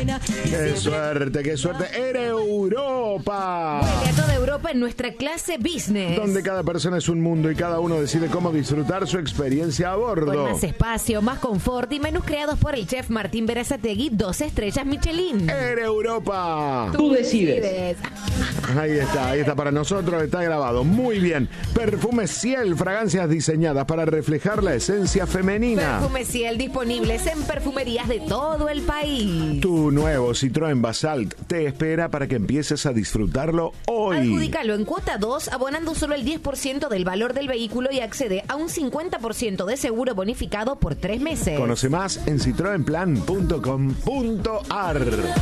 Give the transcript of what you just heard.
buena. ¡Qué suerte, qué suerte! ¡Era Europa! Vuelve a toda Europa en nuestra clase business. Donde cada persona es un mundo y cada uno decide cómo disfrutar su experiencia a bordo. Con más espacio, más confort y menús creados por el chef Martín Berazategui, 2 estrellas Michelin. ¡Era Europa! Tú decides. Ahí está para nosotros, está grabado. Muy bien. Perfume Ciel, fragancias diseñadas para reflejar la esencia femenina. Perfume Ciel disponibles en perfumerías de todo el país. Tu nuevo Citroën Basalt te espera para que empieces a disfrutarlo hoy. Adjudícalo en cuota 2, abonando solo el 10% del valor del vehículo y accede a un 50% de seguro bonificado por 3 meses. Conoce más en citroenplan.com.ar.